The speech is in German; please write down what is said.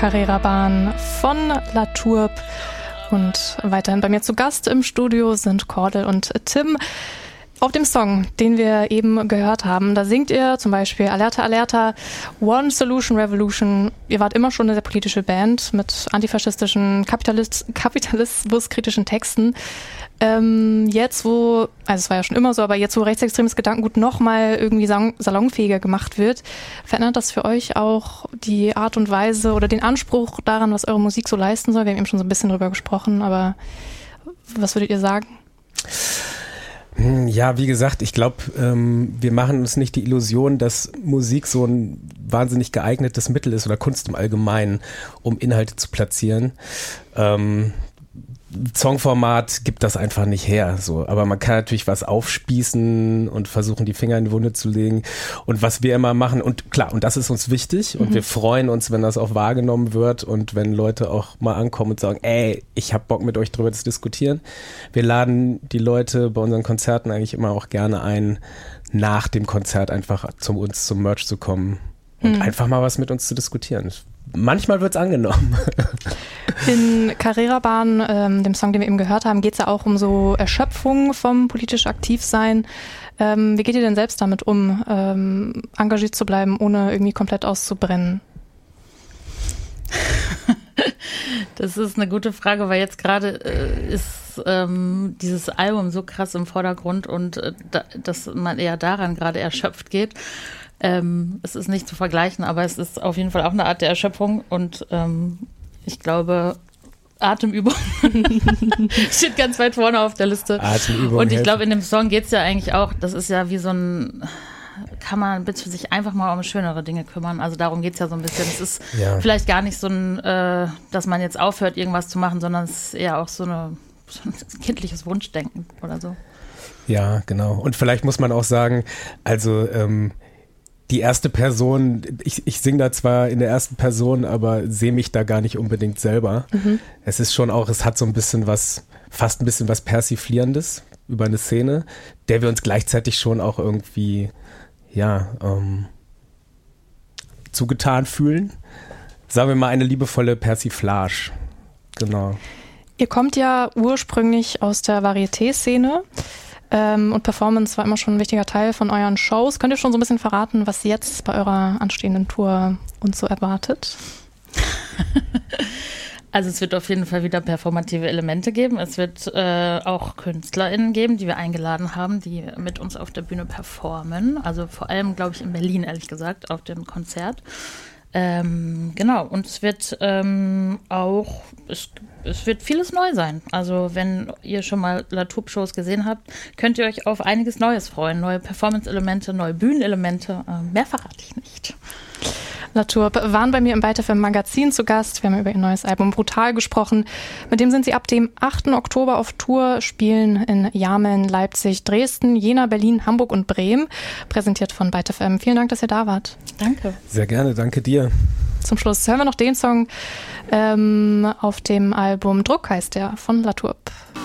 Carrera-Bahn von La Tourbe. Und weiterhin bei mir zu Gast im Studio sind Cordel und Tim. Auf dem Song, den wir eben gehört haben, da singt ihr zum Beispiel Alerta, Alerta, One Solution Revolution. Ihr wart immer schon eine sehr politische Band mit antifaschistischen, kapitalismuskritischen Texten. Jetzt, also es war ja schon immer so, aber jetzt, wo rechtsextremes Gedankengut nochmal irgendwie salonfähiger gemacht wird, verändert das für euch auch die Art und Weise oder den Anspruch daran, was eure Musik so leisten soll? Wir haben eben schon so ein bisschen drüber gesprochen, aber was würdet ihr sagen? Ja, wie gesagt, ich glaube, wir machen uns nicht die Illusion, dass Musik so ein wahnsinnig geeignetes Mittel ist oder Kunst im Allgemeinen, um Inhalte zu platzieren. Songformat gibt das einfach nicht her, so. Aber man kann natürlich was aufspießen und versuchen, die Finger in die Wunde zu legen. Und was wir immer machen, und klar, und das ist uns wichtig, und wir freuen uns, wenn das auch wahrgenommen wird und wenn Leute auch mal ankommen und sagen, ey, ich hab Bock mit euch drüber zu diskutieren. Wir laden die Leute bei unseren Konzerten eigentlich immer auch gerne ein, nach dem Konzert einfach zum Merch zu kommen und einfach mal was mit uns zu diskutieren. Manchmal wird's angenommen. In Carrera-Bahn, dem Song, den wir eben gehört haben, geht's ja auch um so Erschöpfung vom politisch Aktivsein. Wie geht ihr denn selbst damit um, engagiert zu bleiben, ohne irgendwie komplett auszubrennen? Das ist eine gute Frage, weil jetzt gerade ist dieses Album so krass im Vordergrund und dass man eher daran gerade erschöpft geht. Es ist nicht zu vergleichen, aber es ist auf jeden Fall auch eine Art der Erschöpfung und ich glaube, Atemübung steht ganz weit vorne auf der Liste. Atemübung und ich glaube, in dem Song geht es ja eigentlich auch, das ist ja wie so ein, kann man bitte sich einfach mal um schönere Dinge kümmern. Also darum geht es ja so ein bisschen. Es ist vielleicht gar nicht so ein, dass man jetzt aufhört, irgendwas zu machen, sondern es ist eher auch so ein kindliches Wunschdenken oder so. Ja, genau. Und vielleicht muss man auch sagen, also die erste Person, ich singe da zwar in der ersten Person, aber sehe mich da gar nicht unbedingt selber. Es ist schon auch, es hat so ein bisschen was, fast ein bisschen was Persiflierendes über eine Szene, der wir uns gleichzeitig schon auch irgendwie, zugetan fühlen. Sagen wir mal eine liebevolle Persiflage. Genau. Ihr kommt ja ursprünglich aus der Varieté-Szene. Und Performance war immer schon ein wichtiger Teil von euren Shows. Könnt ihr schon so ein bisschen verraten, was jetzt bei eurer anstehenden Tour uns so erwartet? Also es wird auf jeden Fall wieder performative Elemente geben. Es wird auch KünstlerInnen geben, die wir eingeladen haben, die mit uns auf der Bühne performen. Also vor allem, glaube ich, in Berlin, ehrlich gesagt, auf dem Konzert. Genau, und es wird auch, es wird vieles neu sein. Also wenn ihr schon mal La Tourbe-Shows gesehen habt, könnt ihr euch auf einiges Neues freuen. Neue Performance-Elemente, neue Bühnenelemente. Mehr verrate ich nicht. La Tourbe waren bei mir im ByteFM Magazin zu Gast. Wir haben über ihr neues Album Brutal gesprochen. Mit dem sind sie ab dem 8. Oktober auf Tour, spielen in Jameln, Leipzig, Dresden, Jena, Berlin, Hamburg und Bremen. Präsentiert von ByteFM. Vielen Dank, dass ihr da wart. Danke. Sehr gerne, danke dir. Zum Schluss hören wir noch den Song auf dem Album Druck heißt der von La Tourbe.